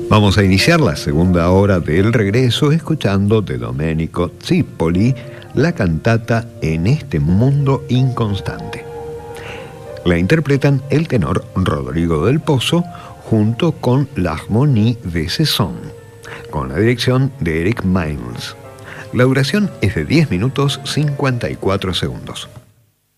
Vamos a iniciar la segunda hora del regreso escuchando de Domenico Zipoli la cantata En este mundo inconstante. La interpretan el tenor Rodrigo del Pozo junto con l'Harmonie de Saison, con la dirección de Eric Miles. La duración es de 10 minutos 54 segundos.